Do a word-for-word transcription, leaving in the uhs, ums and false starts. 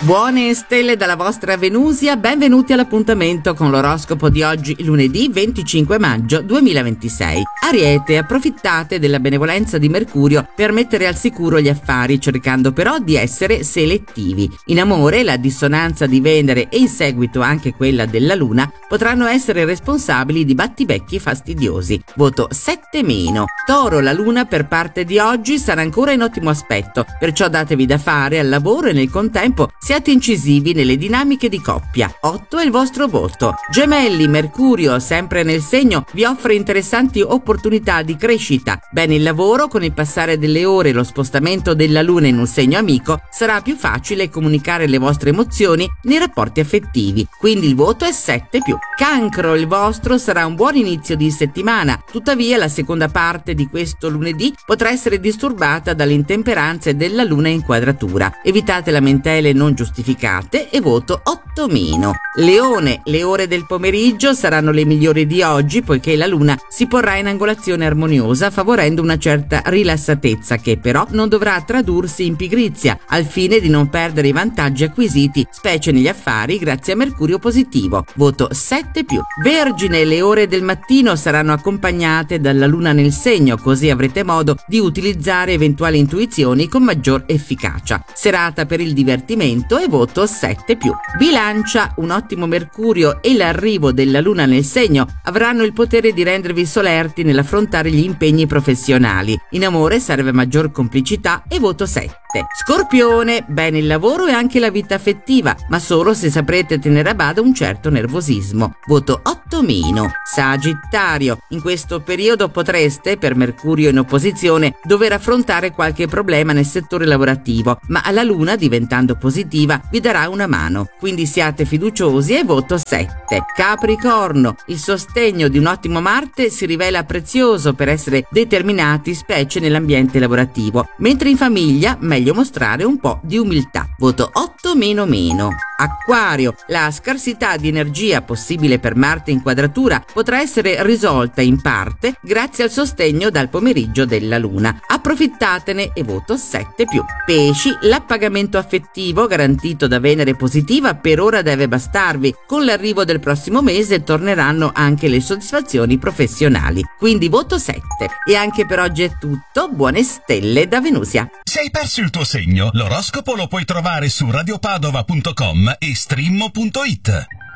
Buone stelle dalla vostra Venusia, benvenuti all'appuntamento con l'oroscopo di oggi, lunedì venticinque maggio duemilaventisei. Ariete, approfittate della benevolenza di Mercurio per mettere al sicuro gli affari, cercando però di essere selettivi. In amore, la dissonanza di Venere e in seguito anche quella della Luna potranno essere responsabili di battibecchi fastidiosi. Voto sette meno. Toro, la Luna per parte di oggi sarà ancora in ottimo aspetto, perciò datevi da fare al lavoro e nel contempo siate incisivi nelle dinamiche di coppia. otto è il vostro voto. Gemelli, Mercurio, sempre nel segno, vi offre interessanti opportunità di crescita. Bene il lavoro, con il passare delle ore e lo spostamento della Luna in un segno amico, sarà più facile comunicare le vostre emozioni nei rapporti affettivi. Quindi il voto è sette più. Cancro, il vostro sarà un buon inizio di settimana. Tuttavia la seconda parte di questo lunedì potrà essere disturbata dalle intemperanze della Luna in quadratura. Evitate lamentele non giustificate e voto otto meno. Leone, le ore del pomeriggio saranno le migliori di oggi, poiché la Luna si porrà in angolazione armoniosa, favorendo una certa rilassatezza che però non dovrà tradursi in pigrizia, al fine di non perdere i vantaggi acquisiti, specie negli affari, grazie a Mercurio positivo. Voto sette più. Vergine, le ore del mattino saranno accompagnate dalla Luna nel segno, così avrete modo di utilizzare eventuali intuizioni con maggior efficacia. Serata per il divertimento e voto sette più. Bilancia, un ottimo Mercurio e l'arrivo della Luna nel segno avranno il potere di rendervi solerti nell'affrontare gli impegni professionali. In amore serve maggior complicità e voto sette. Scorpione, bene il lavoro e anche la vita affettiva, ma solo se saprete tenere a bada un certo nervosismo. Voto otto meno. Sagittario, in questo periodo potreste, per Mercurio in opposizione, dover affrontare qualche problema nel settore lavorativo, ma la Luna, diventando positiva, vi darà una mano, quindi siate fiduciosi e voto sette. Capricorno, il sostegno di un ottimo Marte si rivela prezioso per essere determinati, specie nell'ambiente lavorativo, mentre in famiglia meglio mostrare un po' di umiltà. Voto otto meno meno. Acquario, la scarsità di energia possibile per Marte in quadratura potrà essere risolta in parte grazie al sostegno dal pomeriggio della Luna. Approfittatene e voto sette più. Pesci, l'appagamento affettivo garantito da Venere positiva per ora deve bastarvi. Con l'arrivo del prossimo mese torneranno anche le soddisfazioni professionali. Quindi voto sette. E anche per oggi è tutto. Buone stelle da Venusia. Se hai perso il tuo segno, l'oroscopo lo puoi trovare su radiopadova punto com e streammo punto it.